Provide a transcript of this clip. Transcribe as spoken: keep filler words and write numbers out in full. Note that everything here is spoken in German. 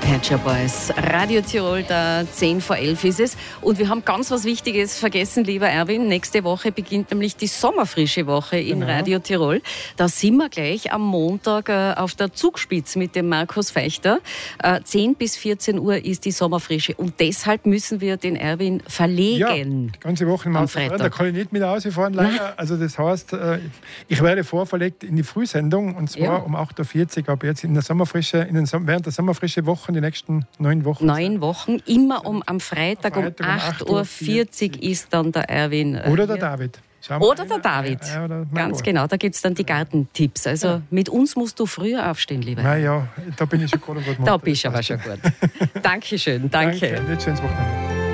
Pet Shop Boys. Radio Tirol, der zehn vor elf ist es. Und wir haben ganz was Wichtiges vergessen, lieber Erwin. Nächste Woche beginnt nämlich die Sommerfrische Woche in genau. Radio Tirol. Da sind wir gleich am Montag äh, auf der Zugspitze mit dem Markus Feichter. Äh, zehn bis vierzehn Uhr ist die Sommerfrische. Und deshalb müssen wir den Erwin verlegen. Ja, die ganze Woche am Freitag. Da kann ich nicht mit rausfahren, leider. Also das heißt, äh, ich werde vorverlegt in die Frühsendung. Und zwar ja. um acht Uhr vierzig. Aber jetzt in der Sommerfrische, in den Som- während der Sommerfrische Woche, die nächsten neun Wochen. Neun Wochen, immer um am Freitag, Freitag um acht Uhr vierzig ist dann der Erwin. Äh, oder der David. Oder der David. Ja, oder ganz genau, da gibt es dann die Gartentipps. Also ja. mit uns musst du früher aufstehen, lieber. Na ja, da bin ich schon gut und gut. Da bist du aber schon gut. Dankeschön, danke. Danke, ein schönes Wochenende.